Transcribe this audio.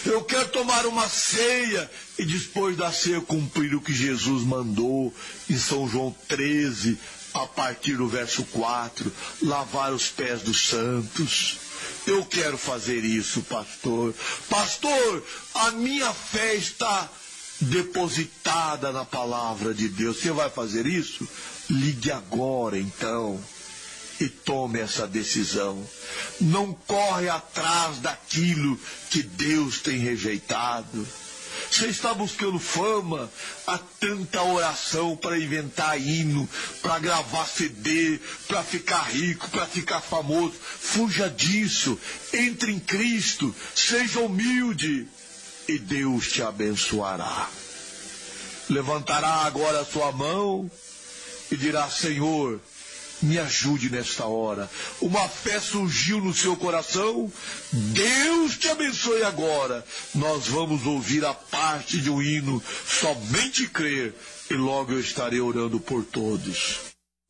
Eu quero tomar uma ceia e depois da ceia cumprir o que Jesus mandou em São João 13, a partir do verso 4, lavar os pés dos santos. Eu quero fazer isso, pastor. Pastor, a minha fé está depositada na palavra de Deus. Você vai fazer isso? Ligue agora, então, e tome essa decisão. Não corre atrás daquilo que Deus tem rejeitado. Você está buscando fama, há tanta oração para inventar hino, para gravar CD, para ficar rico, para ficar famoso. Fuja disso, entre em Cristo, seja humilde e Deus te abençoará. Levantará agora a sua mão e dirá: Senhor, me ajude nesta hora. Uma fé surgiu no seu coração. Deus te abençoe agora. Nós vamos ouvir a parte de um hino, somente crer, e logo eu estarei orando por todos.